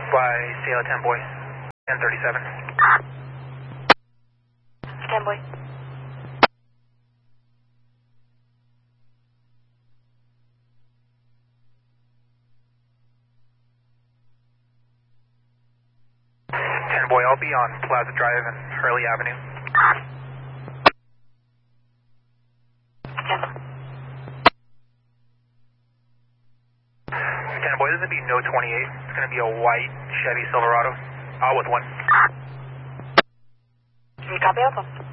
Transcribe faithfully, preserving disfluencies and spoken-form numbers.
By Sierra ten boy, ten thirty-seven. ten boy. ten boy, I'll be on Plaza Drive and Hurley Avenue. ten boy, this is going to be no twenty-eight. It's going to be a white Chevy Silverado. All with one. Can you copy Alpha?